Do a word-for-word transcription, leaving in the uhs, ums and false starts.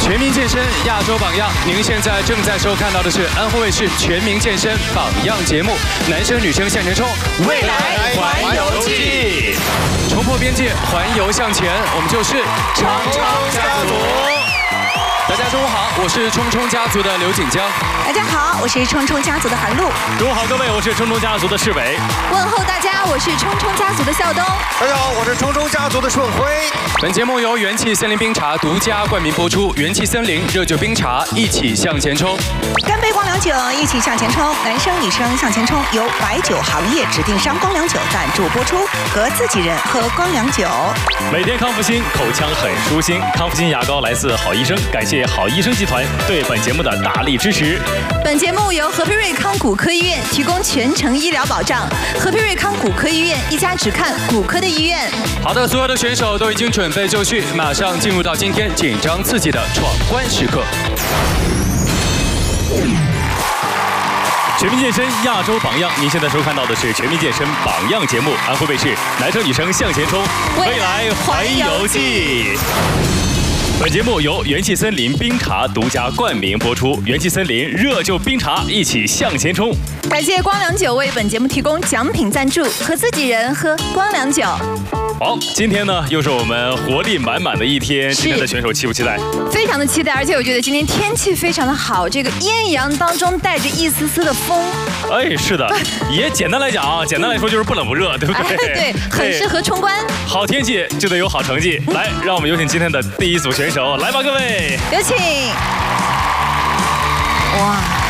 全民健身亚洲榜样，您现在正在收看到的是安徽卫视全民健身榜样节目，男生女生向前冲， 未来环游记， 冲破边界，环游向前，我们就是冲冲家族。 大家中午好，我是冲冲家族的刘锦江。 大家好，我是冲冲家族的韩露。 中午好，各位，我是冲冲家族的世伟。 问候大家，我是冲冲家族的孝东。 大家好，我是冲冲家族的顺辉。 本节目由元气森林冰茶独家冠名播出，元气森林热酒冰茶，一起向前冲。 干杯光良酒，一起向前冲，男生女生向前冲，由白酒行业指定商光良酒赞助播出，和自己人喝光良酒。 每天康复新，口腔很舒心。康复新牙膏来自好医生，感谢好医生集团对本节目的大力支持。 本节目由和平瑞康骨科医院提供全程医疗保障。和平瑞康骨科医院，一家只看骨科的医院。 好的，所有的选手都已经准备就绪，马上进入到今天紧张刺激的闯关时刻。 全民健身亚洲榜样，您现在收看到的是全民健身榜样节目，安徽卫视男生女生向前冲，未来环游记。本节目由元气森林冰茶独家冠名播出，元气森林热酒冰茶，一起向前冲。 感谢光良酒为本节目提供奖品赞助，和自己人喝光良酒。 好，今天呢又是我们活力满满的一天。今天的选手期不期待？ 非常的期待，而且我觉得今天天气非常的好，这个艳阳当中带着一丝丝的风。 哎，是的，也简单来讲啊，简单来说就是不冷不热，对不对？ 哎、对，很适合冲关。 好天气就得有好成绩。来，让我们有请今天的第一组选手，来吧，各位， 有请。哇！